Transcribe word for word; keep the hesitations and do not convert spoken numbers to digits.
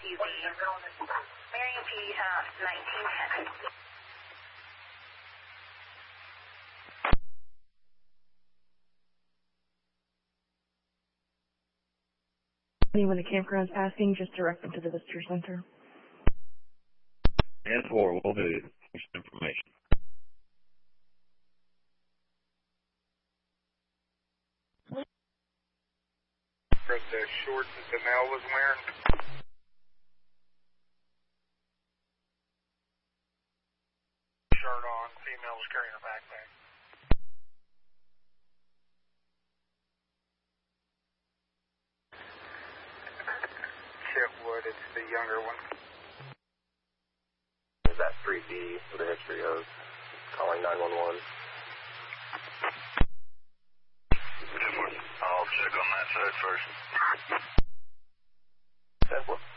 P Z. Marion P, uh, nineteen ten. When the campground's asking, just direct them to the visitor center. And four will do. Thanks for information. The shorts that the male was wearing. Shirt on, female was carrying a backpack. Chipwood, it's the younger one. Is that three B with a history of calling nine one one? I'll check on that side first. ten four.